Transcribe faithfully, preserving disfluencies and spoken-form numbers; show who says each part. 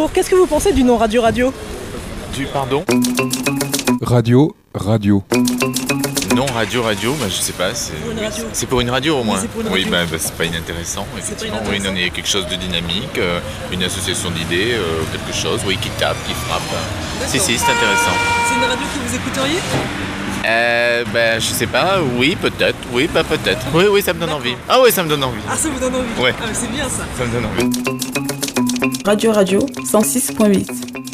Speaker 1: Bonjour, qu'est-ce que vous pensez du nom Radio Radio?
Speaker 2: Du pardon?
Speaker 3: Radio, radio.
Speaker 2: Non, radio, radio, bah, je sais pas. C'est
Speaker 1: Pour une
Speaker 2: oui,
Speaker 1: radio.
Speaker 2: c'est pour une radio au moins.
Speaker 1: c'est pour une
Speaker 2: Oui,
Speaker 1: radio.
Speaker 2: bah, bah, c'est pas inintéressant, effectivement.
Speaker 1: pas
Speaker 2: Oui,
Speaker 1: inintéressant.
Speaker 2: non, il y a quelque chose de dynamique, euh, une association d'idées, euh, quelque chose, oui, qui tape, qui frappe. Si, si, c'est intéressant.
Speaker 1: C'est une radio que vous écouteriez?
Speaker 2: Euh, bah, je sais pas, oui, peut-être, oui, bah, peut-être. Oui, oui, ça me donne
Speaker 1: D'accord.
Speaker 2: envie. Ah oui, ça me donne envie.
Speaker 1: Ah, ça vous donne envie?
Speaker 2: Ouais.
Speaker 1: Ah, mais c'est bien ça.
Speaker 2: Ça me donne envie.
Speaker 4: Radio Radio cent six point huit.